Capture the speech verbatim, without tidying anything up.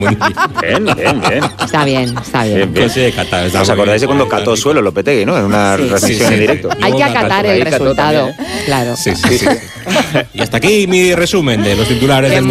Bien, bien, bien. Está bien, está bien. Bien, bien. Pues sí, Cata, está ¿Os muy acordáis de bien. cuando cató suelo Lopetegui, no? En una Sí, transmisión sí, sí. en directo. Hay que Luego acatar Cató, el ahí cató resultado, también, claro. Sí, sí, sí. Y hasta aquí mi resumen de los titulares del